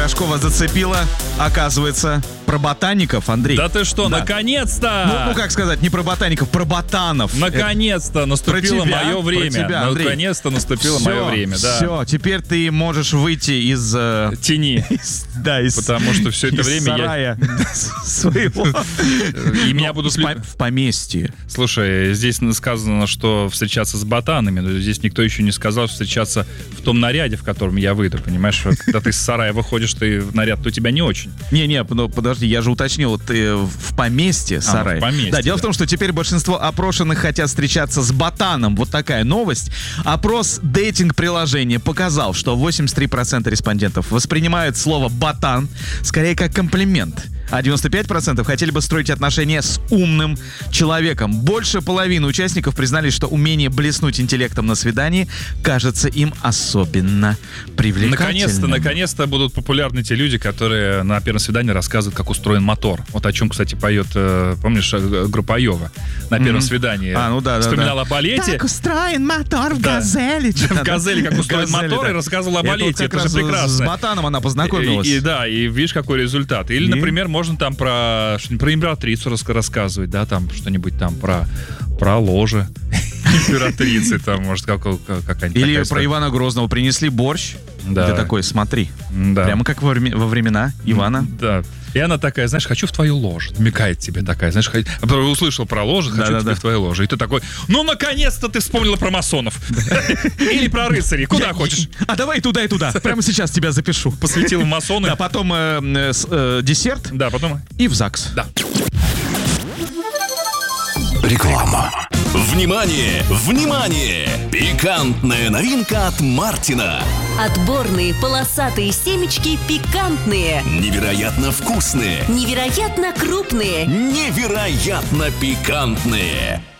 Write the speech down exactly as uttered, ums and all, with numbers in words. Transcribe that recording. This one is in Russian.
Рожкова зацепила, оказывается, про ботаников, Андрей. Да ты что, Да. наконец-то! Ну, ну, как сказать, не про ботаников, про ботанов. Наконец-то наступило тебя, мое про время. тебя, Андрей. Наконец-то наступило Всё, мое время, да. Все, теперь ты можешь выйти из... э, Тени. из- да, из... Потому что все это из время я... сарая своего. И меня будут... В по- в поместье. Слушай, здесь сказано, что встречаться с ботанами, но здесь никто еще не сказал, что встречаться в том наряде, в котором я выйду, понимаешь? Когда ты из сарая выходишь, ты в наряд, то у тебя не очень. Не-не, ну, подожди, я же уточнил, ты в поместье, сарай. в поместье, да, дело да. в том, что теперь большинство опрошенных хотят встречаться с ботаном. Вот такая новость. Опрос дейтинг-приложения показал, что восемьдесят три процента респондентов воспринимают слово «ботан» скорее как комплимент. А девяносто пять процентов хотели бы строить отношения с умным человеком. Больше половины участников признались, что умение блеснуть интеллектом на свидании кажется им особенно привлекательным. Наконец-то, наконец-то будут популярны те люди, которые на первом свидании рассказывают, как устроен мотор. Вот о чем, кстати, поет, э, помнишь, э, группа Айова на первом Мгм. свидании. А, ну да, да, Вспоминала да. о балете. Так устроен мотор в Да. «Газели». В «Газели» как устроен «Газели», мотор, да. и рассказывала о Это вот балете. как Это же раз с- прекрасно. С ботаном она познакомилась. И, и да, и видишь, какой результат. Или, И? например, можно там про, что-нибудь про императрицу рас- рассказывать, да, там что-нибудь там про, про ложе императрицы, там, может, как, какая-нибудь Или такая про история. Ивана Грозного принесли борщ. Да. Ты такой, смотри. Да. Прямо как во, вре- во времена Ивана. Да. И она такая, знаешь, хочу в твою ложу. Намекает тебе такая, знаешь, хо- а потом услышал про ложу, хочу Да-да-да. тебе в твою ложу. И ты такой, ну, наконец-то ты вспомнила про масонов. Или про рыцарей. Куда хочешь? А давай туда и туда. Прямо сейчас тебя запишу. Посвятил в масоны. Да, потом э, э, с- э, десерт Да, потом... и в ЗАГС. Да. Реклама. Внимание! Внимание! Пикантная новинка от Мартина. Отборные полосатые семечки пикантные, Невероятно вкусные. невероятно крупные. Невероятно пикантные.